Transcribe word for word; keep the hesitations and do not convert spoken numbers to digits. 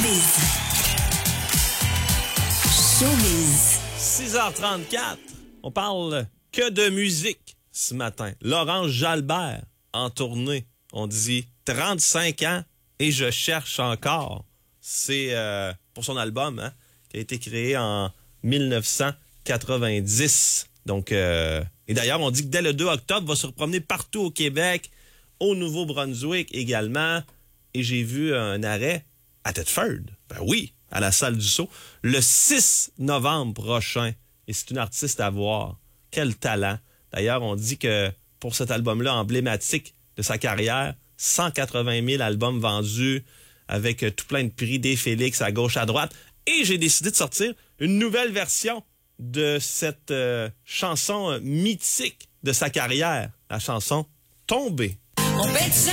Showbiz. Showbiz. six heures trente-quatre, on parle que de musique ce matin. Laurent Jalbert en tournée. On dit trente-cinq ans et je cherche encore. C'est euh, pour son album hein, qui a été créé en dix-neuf cent quatre-vingt-dix. Donc, euh, et d'ailleurs, on dit que dès le deux octobre, il va se promener partout au Québec, au Nouveau-Brunswick également. Et j'ai vu un arrêt à Thetford. Ben oui, à la Salle du Sceau, le six novembre prochain. Et c'est une artiste à voir. Quel talent. D'ailleurs, on dit que pour cet album-là emblématique de sa carrière, cent quatre-vingt mille albums vendus avec tout plein de prix, des Félix à gauche, à droite. Et j'ai décidé de sortir une nouvelle version de cette euh, chanson mythique de sa carrière, la chanson « Tombée ».